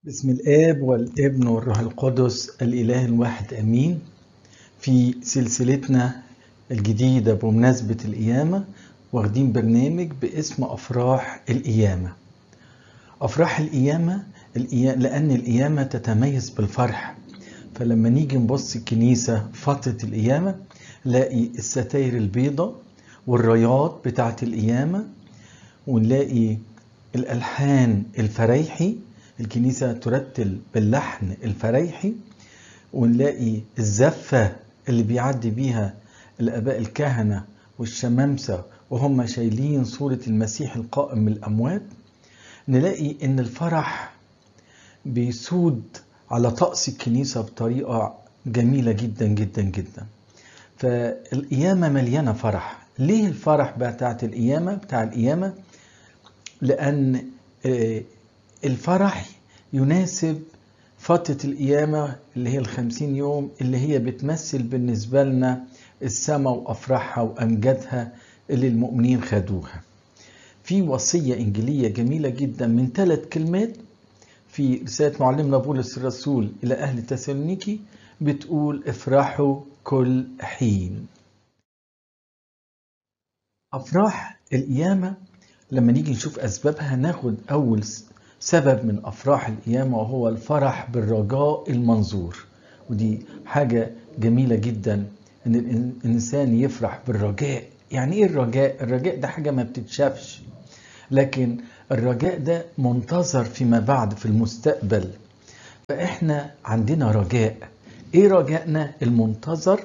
بسم الآب والابن والروح القدس الإله الواحد آمين. في سلسلتنا الجديدة بمناسبة القيامة واخدين برنامج باسم أفراح القيامة. أفراح القيامة لأن القيامة تتميز بالفرح، فلما نيجي نبص الكنيسة فترة القيامة نلاقي الستاير البيضاء والرايات بتاعة القيامة، ونلاقي الألحان الفريحي، الكنيسة ترتل باللحن الفريحي، ونلاقي الزفة اللي بيعدي بيها الآباء الكهنة والشمامسة وهم شايلين صورة المسيح القائم من الأموات. نلاقي إن الفرح بيسود على طقس الكنيسة بطريقة جميلة جدا جدا جدا. فالقيامة مليانة فرح. ليه الفرح بتاع القيامة؟ لأن الفرح يناسب فترة القيامة اللي هي 50 يوم، اللي هي بتمثل بالنسبة لنا السماء وأفراحها وأمجادها اللي المؤمنين خدوها. في وصية إنجيلية جميلة جدا من 3 كلمات في رسالة معلمنا بولس الرسول إلى أهل تسالونيكي، بتقول افرحوا كل حين. أفراح القيامة لما نيجي نشوف أسبابها، ناخد أول سبب من أفراح القيامة وهو الفرح بالرجاء المنظور. ودي حاجة جميلة جدا إن الإنسان يفرح بالرجاء. يعني إيه الرجاء؟ الرجاء ده حاجة ما بتتشافش، لكن الرجاء ده منتظر فيما بعد في المستقبل. فإحنا عندنا رجاء. إيه رجائنا المنتظر؟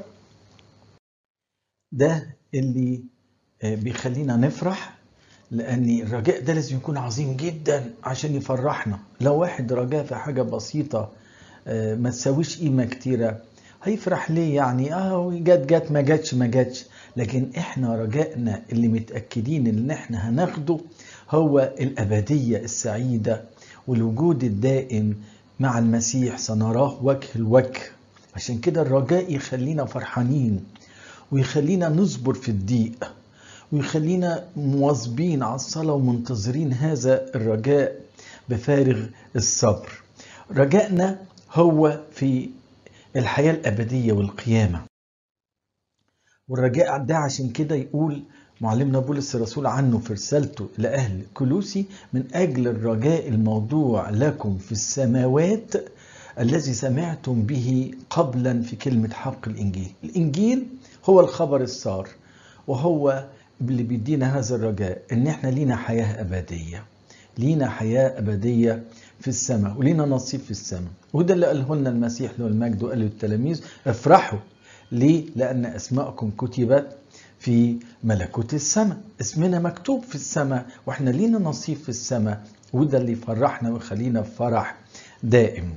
ده اللي بيخلينا نفرح، لأن الرجاء ده لازم يكون عظيم جدا عشان يفرحنا. لو واحد رجاء في حاجة بسيطة ما تساويش قيمة كتيرة، هيفرح ليه؟ يعني جت ما جاتش. لكن احنا رجائنا اللي متأكدين ان احنا هناخده هو الأبدية السعيدة والوجود الدائم مع المسيح، سنراه وجه الوجه. عشان كده الرجاء يخلينا فرحانين ويخلينا نصبر في الضيق ويخلينا مواظبين على الصلاة ومنتظرين هذا الرجاء بفارغ الصبر. رجائنا هو في الحياة الأبدية والقيامة. والرجاء ده عشان كده يقول معلمنا بولس الرسول عنه في رسالته لأهل كولوسي: من أجل الرجاء الموضوع لكم في السماوات الذي سمعتم به قبلا في كلمة حق الإنجيل. الإنجيل هو الخبر السار، وهو اللي بيدينا هذا الرجاء ان احنا لينا حياة أبدية، لينا حياة أبدية في السماء ولينا نصيب في السماء. وده اللي قاله لنا المسيح له المجد وقال للتلاميذ: افرحوا. ليه؟ لأن أسماءكم كتبت في ملكوت السماء. اسمنا مكتوب في السماء واحنا لينا نصيب في السماء، وده اللي يفرحنا ويخلينا في فرح دائم.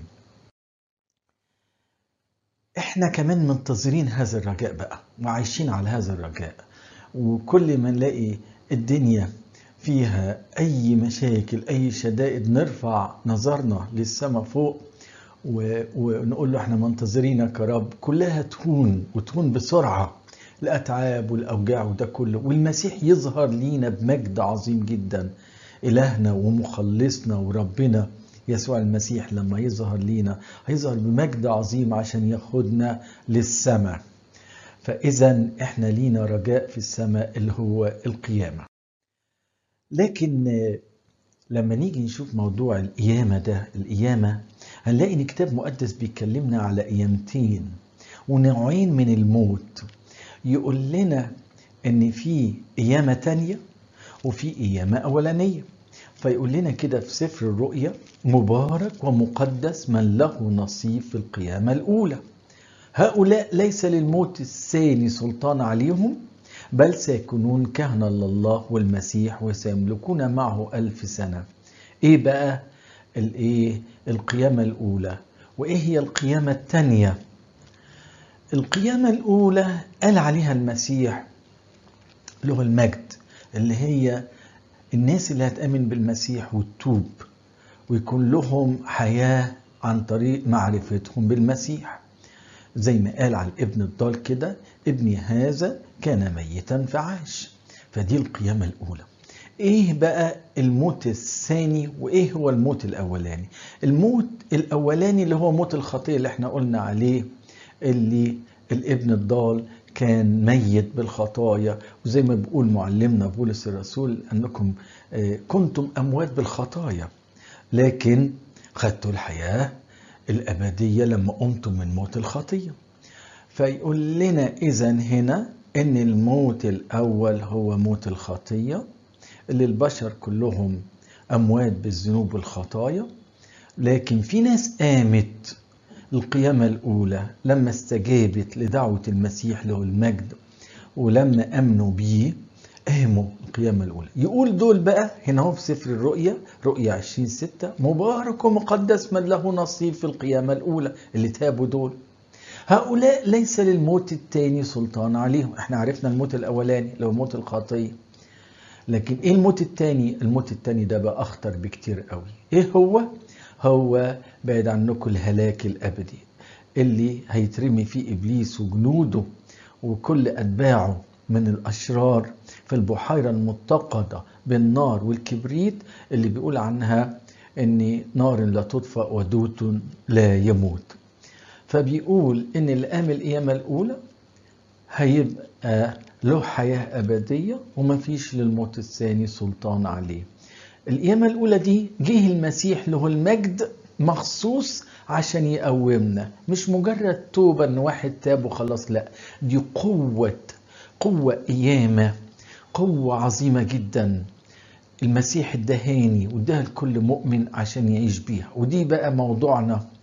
احنا كمان منتظرين هذا الرجاء بقى وعايشين على هذا الرجاء. وكل ما نلاقي الدنيا فيها أي مشاكل أي شدائد نرفع نظرنا للسماء فوق ونقول له احنا منتظرينك يا رب. كلها تهون بسرعة الأتعاب والأوجاع وده كله، والمسيح يظهر لينا بمجد عظيم جدا. إلهنا ومخلصنا وربنا يسوع المسيح لما يظهر لينا هيظهر بمجد عظيم عشان ياخدنا للسماء. فإذا احنا لينا رجاء في السماء اللي هو القيامة. لكن لما نيجي نشوف موضوع القيامة هنلاقي ان كتاب مقدس بيكلمنا على قيامتين ونوعين من الموت. يقول لنا ان في قيامة تانية وفي قيامة أولانية. فيقول لنا كده في سفر الرؤيا: مبارك ومقدس من له نصيب في القيامة الأولى. هؤلاء ليس للموت الثاني سلطان عليهم، بل سيكونون كهنة لله والمسيح وسيملكون معه 1000 سنة. ايه بقى القيامة الأولى؟ وايه هي القيامة الثانية؟ القيامة الأولى قال عليها المسيح له المجد، اللي هي الناس اللي هتأمن بالمسيح وتتوب ويكون لهم حياة عن طريق معرفتهم بالمسيح. زي ما قال على الابن الضال كده: ابني هذا كان ميتا فعاش. فدي القيامة الأولى. ايه بقى الموت الثاني وايه هو الموت الاولاني؟ الموت الاولاني اللي هو موت الخطية اللي احنا قلنا عليه، اللي الابن الضال كان ميت بالخطايا، وزي ما بيقول معلمنا بولس الرسول انكم كنتم اموات بالخطايا لكن خدتوا الحياة الابدية لما قمتم من موت الخطية. فيقول لنا اذا هنا ان الموت الاول هو موت الخطية اللي البشر كلهم اموات بالذنوب والخطايا، لكن في ناس قامت القيامة الأولى لما استجابت لدعوة المسيح له المجد، ولما أمنوا بيه قاموا القيامة الأولى. يقول دول بقى هنا هو في سفر الرؤيا، رؤيا 20:6: مبارك ومقدس من له نصيب في القيامة الأولى. اللي تابوا دول هؤلاء ليس للموت الثاني سلطان عليهم. احنا عرفنا الموت الأولاني لو موت الخطية، لكن ايه الموت الثاني؟ الموت الثاني ده بقى أخطر بكتير قوي. ايه هو بعد عنكم الهلاك الأبدي اللي هيترمي فيه إبليس وجنوده وكل أتباعه من الأشرار في البحيرة المتقدة بالنار والكبريت، اللي بيقول عنها إن نار لا تطفأ ودوت لا يموت. فبيقول إن اللي قام القيامة الأولى هيبقى له حياة أبدية ومفيش للموت الثاني سلطان عليه. القيامة الأولى دي جه المسيح له المجد مخصوص عشان يقومنا، مش مجرد توبة ان واحد تاب وخلاص، لا، دي قوة قيامة، قوة عظيمة جدا المسيح ادهاني واداها لكل مؤمن عشان يعيش بيها. ودي بقى موضوعنا